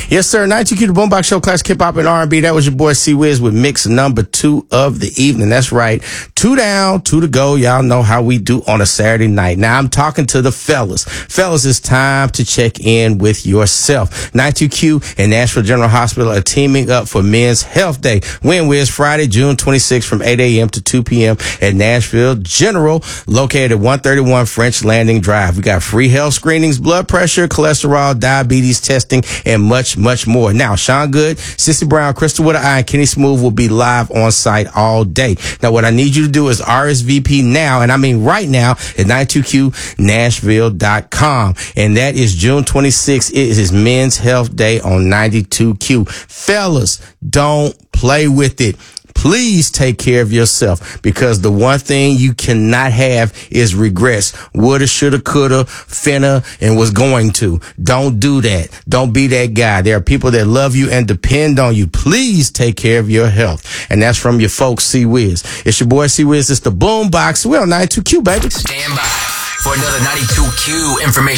Yes, sir. 92Q, the Boombox Show, classic hip hop and R&B. That was your boy C-Wiz with mix number 2 of the evening. That's right. 2 down, 2 to go. Y'all know how we do on a Saturday night. Now I'm talking to the fellas. Fellas, it's time to check in with yourself. 92Q and Nashville General Hospital are teaming up for Men's Health Day. Wiz Friday, June 26th from 8 a.m. to 2 p.m. at Nashville General, located at 131 French Landing Drive. We got free health screenings, blood pressure, cholesterol, diabetes testing, and much, much more. Now, Sean Good, Sissy Brown, Crystal with an Eye, and Kenny Smooth will be live on site all day. Now, what I need you to do is RSVP now, and I mean right now, at 92QNashville.com. And that is June 26th. It is Men's Health Day on 92Q. Fellas, don't play with it. Please take care of yourself, because the one thing you cannot have is regrets. Woulda, shoulda, coulda, finna, and was going to. Don't do that. Don't be that guy. There are people that love you and depend on you. Please take care of your health. And that's from your folks, C-Wiz. It's your boy C-Wiz. It's the Boombox. We're on 92Q, baby. Stand by for another 92Q information.